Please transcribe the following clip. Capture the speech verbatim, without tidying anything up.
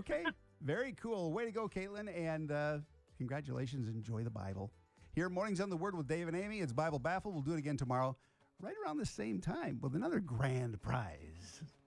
Okay. Very cool. Way to go, Caitlin. And uh, congratulations. Enjoy the Bible. Here, Mornings on the Word with Dave and Amy. It's Bible Baffle. We'll do it again tomorrow, right around the same time with another grand prize.